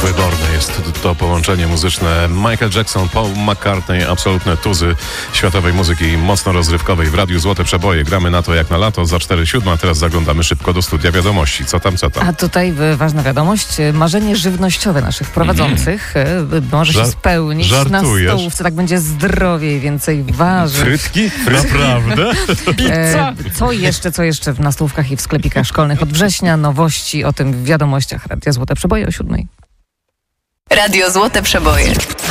Wyborne jest to połączenie muzyczne. Michael Jackson, Paul McCartney, absolutne tuzy światowej muzyki mocno rozrywkowej. W Radiu Złote Przeboje gramy na to jak na lato za 4:07, a teraz zaglądamy szybko do studia wiadomości. Co tam? A tutaj ważna wiadomość. Marzenie żywnościowe naszych prowadzących może się spełnić. Żartujesz? Na stołówce tak będzie zdrowiej, więcej warzyw. Frytki? Naprawdę? Pizza? Co jeszcze na stołówkach i w sklepikach szkolnych od września? Nowości o tym w wiadomościach Radia Złote Przeboje o 7:00. Radio Złote Przeboje.